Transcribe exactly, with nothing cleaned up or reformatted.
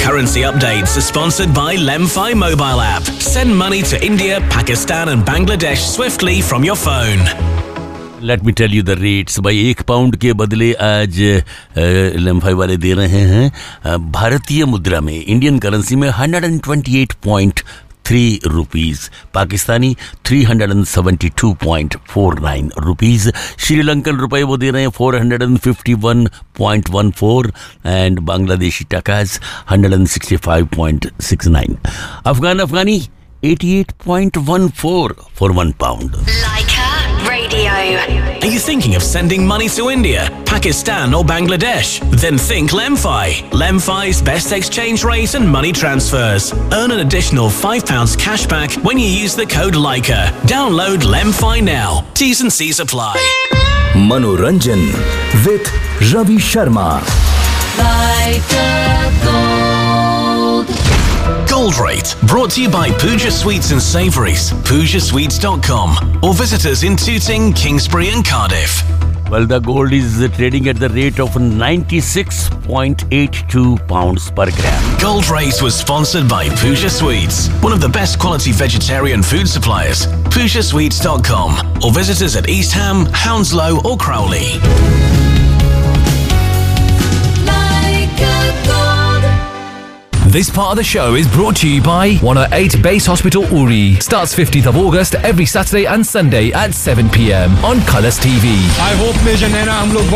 currency updates are sponsored by Lemfi mobile app. Send money to India, Pakistan and Bangladesh swiftly from your phone. Let me tell you the rates भाई. एक pound के बदले आज लेम्फाई वाले दे रहे हैं भारतीय मुद्रा में, इंडियन करेंसी में one twenty eight point three rupees, Pakistani three seventy two point four nine rupees, Sri Lankan रुपए वो दे रहे हैं four fifty one point one four and Bangladeshi टकाज one sixty five point six nine. Afghan Afghani eighty eight point one four for one pound. Leica Radio. Are you thinking of sending money to India, Pakistan or Bangladesh? Then think Lemfi. Lemfi's best exchange rate and money transfers. Earn an additional five pounds cash back when you use the code Leica. Download Lemfi now. T's and C's apply. Manoranjan with Ravi Sharma. Leica Gold. Gold Rate, brought to you by Pooja Sweets and Savouries, pooja sweets dot com, or visit us in Tooting, Kingsbury and Cardiff. Well, the gold is trading at the rate of ninety-six point eight two pounds per gram. Gold Rate was sponsored by Pooja Sweets, one of the best quality vegetarian food suppliers. pooja sweets dot com, or visit us at East Ham, Hounslow or Crowley. This part of the show is brought to you by one oh eight Base Hospital Uri. Starts fifteenth of August every Saturday and Sunday at seven p m on Colours T V. I hope Major Naina हम लोग